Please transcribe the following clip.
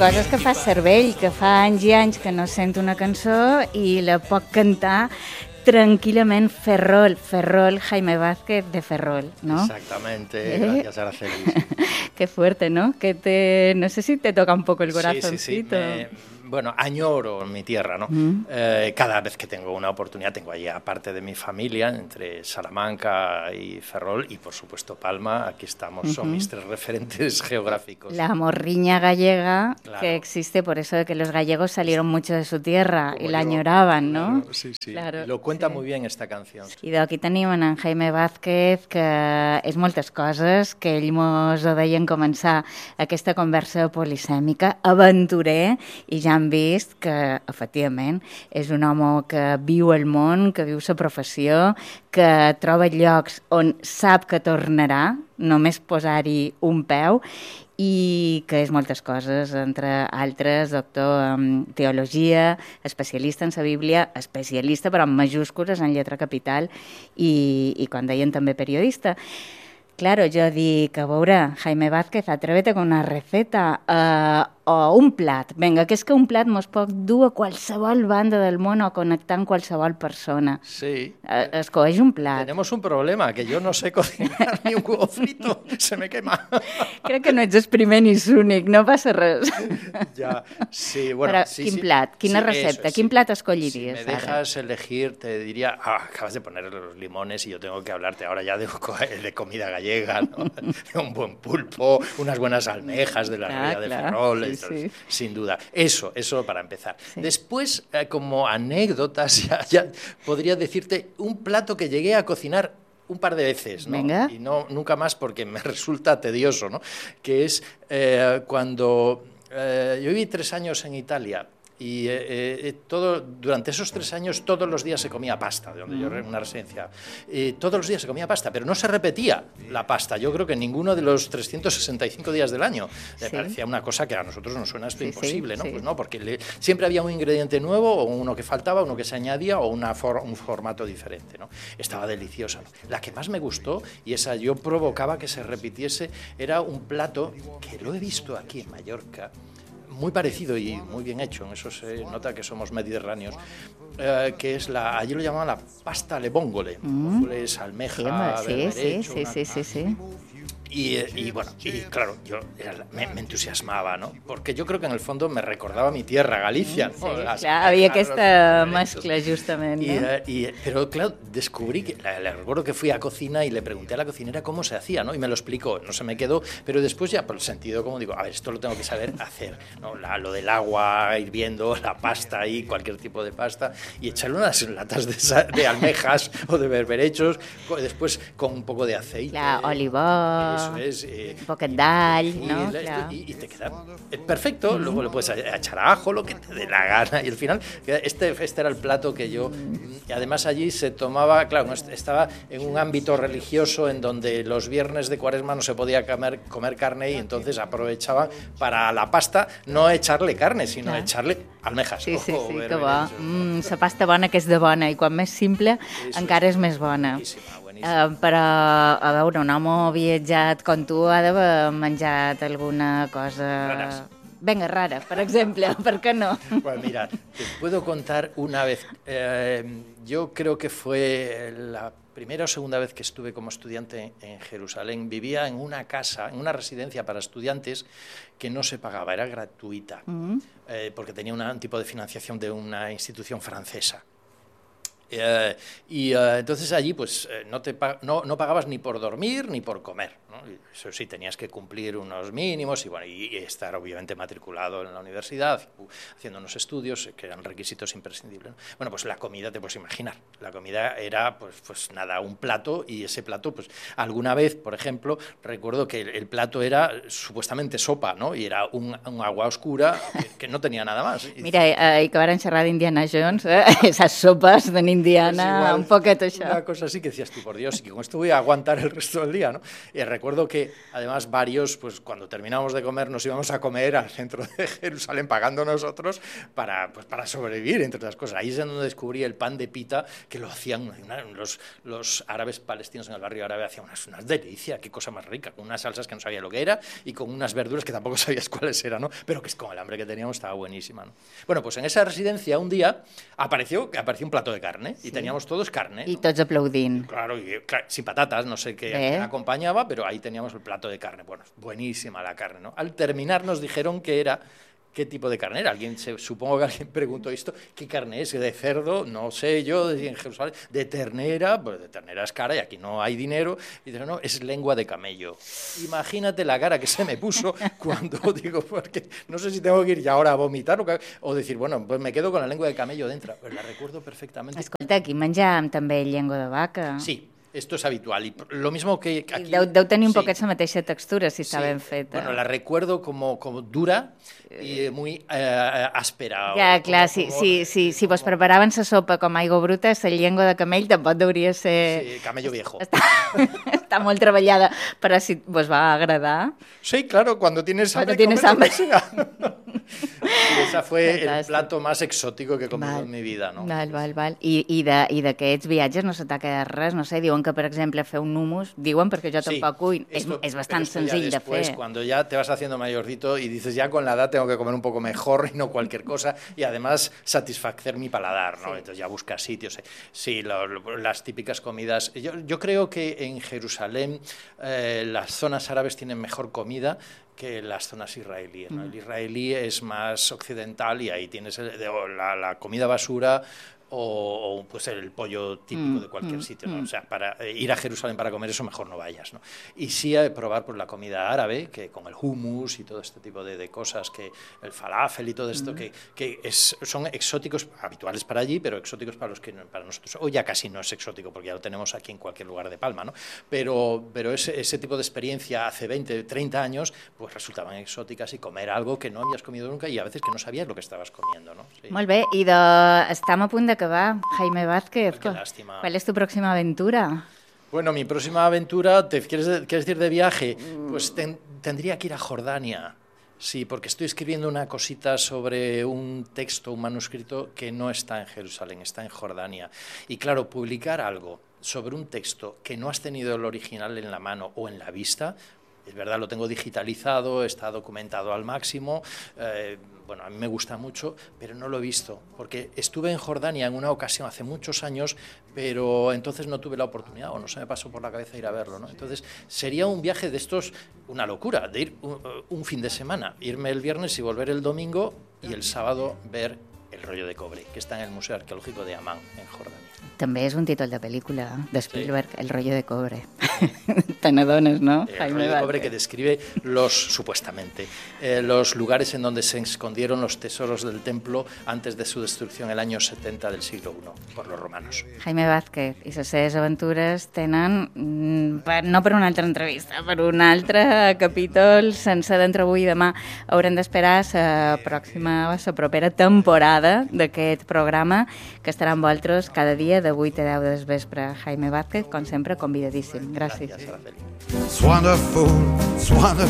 coses que fa cervell, que fa anys i anys que no sent una cançó i la pot cantar tranquilament Ferrol, Jaime Vázquez de Ferrol, ¿no? Exactamente, gracias Araceli. Qué fuerte, ¿no? No sé si te toca un poco el corazoncito. Sí. Bueno, añoro mi tierra, ¿no? Cada vez que tengo una oportunidad, tengo allí, aparte de mi familia, entre Salamanca y Ferrol, y por supuesto Palma, aquí estamos, son mis tres referentes geográficos. La morriña gallega, claro, que existe, por eso de que los gallegos salieron mucho de su tierra y la añoraban, ¿no? Claro, sí. Claro, lo cuenta muy bien esta canción. I d'aquí tenim en Jaime Vázquez, que és moltes coses, que ell mos ho deia en començar aquesta conversa polisèmica, aventurer, i ja hem vist que, efectivament, és un home que viu el món, que viu la professió, que troba llocs on sap que tornarà, només posar-hi un peu, i que és moltes coses, entre altres, doctor en teologia, especialista en la Bíblia, especialista, però en majúscules, en lletra capital, i quan deien també periodista. Claro, jo dic, a veure, Jaime Vázquez, atrévete con una receta o un plat. Vinga, que és que un plat mos pot dur a qualsevol banda del món o connectar amb qualsevol persona. Sí. Escoge un plat. Tenemos un problema, que yo no sé cocinar ni un huevo frito, se me quema. Crec que no ets el primer ni l'únic, no passa res. Ja, sí, bueno. Però sí, quin sí. plat, quina Sí, recepta, eso, quin sí. plat escolliries? Si me dejas elegir, te diría, acabas de poner los limones y yo tengo que hablarte ahora ya de comida gallega, ¿no? De un buen pulpo, unas buenas almejas de la ría de Ferrol, sí. Sin duda. Eso para empezar. Sí. Después, como anécdotas, ya podría decirte un plato que llegué a cocinar un par de veces, ¿no? Venga. Y no nunca más porque me resulta tedioso, ¿no? Que es cuando yo viví 3 años en Italia y durante esos 3 años todos los días se comía pasta, de donde yo era una residencia. Todos los días se comía pasta, pero no se repetía la pasta. Yo creo que ninguno de los 365 días del año. Me parecía una cosa que a nosotros nos suena esto imposible, ¿no? Sí. Pues no, porque siempre había un ingrediente nuevo, o uno que faltaba, uno que se añadía, o un formato diferente, ¿no? Estaba deliciosa, ¿no? La que más me gustó, y esa yo provocaba que se repitiese, era un plato que lo he visto aquí en Mallorca, muy parecido y muy bien hecho, en eso se nota que somos mediterráneos, que es allí lo llamaban la pasta alle vongole. Vongole es almeja, berberecho, sí. Y bueno, claro, yo me entusiasmaba, ¿no? Porque yo creo que en el fondo me recordaba mi tierra, Galicia, ¿no? Sí, clar, havia aquesta mescla, justament, ¿no? Pero claro, descubrí que, le recuerdo que fui a cocina y le pregunté a la cocinera cómo se hacía, ¿no? Y me lo explicó, no se me quedó, pero después ya por el sentido, como digo, a ver, esto lo tengo que saber hacer, ¿no? Lo del agua hirviendo, la pasta ahí, cualquier tipo de pasta, y echarle unas latas de almejas o de berberechos, después con un poco de aceite. Clar, olivó... Eso es. Un poquet d'all, ¿no? Y te queda perfecto. Luego le puedes echar ajo, lo que te dé la gana. Y al final, este era el plato que yo... Y además allí se tomaba... Claro, estaba en un ámbito religioso en donde los viernes de Cuaresma no se podía comer carne y entonces aprovechaban para la pasta no echarle carne, sino echarle almejas. Sí, que bo. La pasta bona que és de bona i quan més simple encara és més bona. Però, a veure, un home viatjat com tu ha d'haver menjat alguna cosa... Venga, rara, por ejemplo, ¿por qué no? Bueno, mira, te puedo contar una vez. Yo creo que fue la primera o segunda vez que estuve como estudiante en Jerusalén. Vivía en una casa, en una residencia para estudiantes que no se pagaba, era gratuita, porque tenía un tipo de financiación de una institución francesa. Entonces allí pues no pagabas ni por dormir ni por comer, ¿no? Eso sí, tenías que cumplir unos mínimos y estar obviamente matriculado en la universidad, haciendo unos estudios que eran requisitos imprescindibles, ¿no? Bueno, pues la comida, te puedes imaginar, la comida era pues nada, un plato, y ese plato pues alguna vez, por ejemplo, recuerdo que el plato era supuestamente sopa, ¿no? Y era un agua oscura que no tenía nada más. Mira, i que varen xerrar d'Indiana Jones, esas sopas de Indiana, pues igual, un poquet això. Una cosa así que decías tú, por Dios, y con esto voy a aguantar el resto del día, ¿no? Y recuerdo que además varios, pues cuando terminamos de comer nos íbamos a comer al centro de Jerusalén pagando nosotros para sobrevivir, entre otras cosas. Ahí es donde descubrí el pan de pita, que lo hacían los árabes palestinos en el barrio árabe, hacían unas delicias, qué cosa más rica, con unas salsas que no sabía lo que era y con unas verduras que tampoco sabías cuáles eran, ¿no? Pero que con el hambre que teníamos estaba buenísima, ¿no? Bueno, pues en esa residencia un día apareció un plato de carne y teníamos todos carne, ¿no? I tots aplaudint. Claro, sin patatas, no sé qué acompañaba, pero ahí teníamos el plato de carne. Bueno, buenísima la carne, ¿no? Al terminar nos dijeron qué tipo de carne era. Supongo que alguien preguntó esto, ¿qué carne es? ¿De cerdo? No sé yo, en Jerusalén. ¿De ternera? Pues de ternera es cara y aquí no hay dinero. Y dijeron, no, es lengua de camello. Imagínate la cara que se me puso cuando digo, porque no sé si tengo que ir ya ahora a vomitar o decir, bueno, pues me quedo con la lengua de camello dentro. Pues la recuerdo perfectamente. Escolta, aquí menjàvem també llengua de vaca. Sí. Esto es habitual. Y lo mismo que aquí... Deu tenir un poquet la mateixa textura, si està ben feta. Bueno, la recuerdo como dura y muy áspera. Ja, clar, si vos preparaven la sopa com aigua bruta, la llengua de camell tampoc hauria ser... Sí, camello viejo. Està molt treballada, però si vos va agradar... Sí, claro, cuando tienes hambre, Ese fue el plato más exótico que he comido en mi vida, ¿no? Val. I d'aquests viatges no se t'ha quedat res, no sé, diuen que, per exemple, fer un hummus, diuen, perquè jo tampoc ho... És bastant senzill de fer. Cuando ya te vas haciendo mayorcito y dices, ya con la edad tengo que comer un poco mejor y no cualquier cosa, y además satisfacer mi paladar, ¿no? Sí. Entonces ya buscas sitios. Sí, las típicas comidas. Yo creo que en Jerusalén las zonas árabes tienen mejor comida que las zonas israelíes, ¿no? El israelí es más occidental y ahí tienes la comida basura o pues el pollo típico de cualquier sitio, ¿no? O sea, para ir a Jerusalén para comer eso mejor no vayas, ¿no? Y sí probar pues la comida árabe, que con el hummus y todo este tipo de cosas, que el falafel y todo esto, que son exóticos, habituales para allí, pero exóticos para nosotros. Hoy ya casi no es exótico, porque ya lo tenemos aquí en cualquier lugar de Palma, ¿no? Pero ese tipo de experiencia hace 20, 30 años, pues resultaban exóticas, y comer algo que no habías comido nunca y a veces que no sabías lo que estabas comiendo, ¿no? Sí. Molt bé, i estem a punt d'acabar. Jaime Vázquez, qué lástima. ¿Cuál es tu próxima aventura? Bueno, mi próxima aventura, ¿quieres decir de viaje? Pues tendría que ir a Jordania. Sí, porque estoy escribiendo una cosita sobre un texto, un manuscrito que no está en Jerusalén, está en Jordania. Y claro, publicar algo sobre un texto que no has tenido el original en la mano o en la vista, es verdad, lo tengo digitalizado, está documentado al máximo, bueno, a mí me gusta mucho, pero no lo he visto, porque estuve en Jordania en una ocasión hace muchos años, pero entonces no tuve la oportunidad, o no se me pasó por la cabeza ir a verlo, ¿no? Entonces sería un viaje de estos, una locura, de ir un fin de semana, irme el viernes y volver el domingo, y el sábado ver El rollo de cobre, que está en el Museo Arqueológico de Amán, en Jordania. També és un títol de pel·lícula de Spielberg, sí. El rollo de cobre. Te n'adones, ¿no? El rollo de cobre, que describe supuestamente, los lugares en donde se escondieron los tesoros del templo antes de su destrucción el año 70 del siglo I por los romanos. Jaime Vázquez i les seves aventures tenen, no per una altra entrevista, per un altre capítol sense d'entre avui i demà. Haurem d'esperar la propera temporada d'aquest programa, que estarà amb vosaltres cada dia de 8 a 10 del vespre. Jaime Vázquez, com sempre, convidadíssim. Gràcies. Gràcies, Araceli. It's wonderful,